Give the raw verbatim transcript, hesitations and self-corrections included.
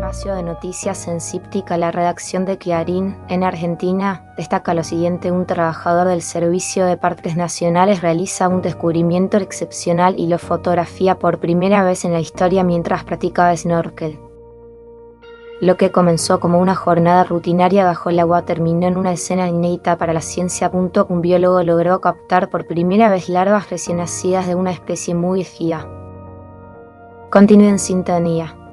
espacio de noticias en Cíptica, la redacción de Clarín, en Argentina, destaca lo siguiente: un trabajador del Servicio de Parques Nacionales realiza un descubrimiento excepcional y lo fotografía por primera vez en la historia mientras practicaba snorkel. Lo que comenzó como una jornada rutinaria bajo el agua terminó en una escena inédita para la ciencia. Un biólogo logró captar por primera vez larvas recién nacidas de una especie muy fía. Continúe en sintonía.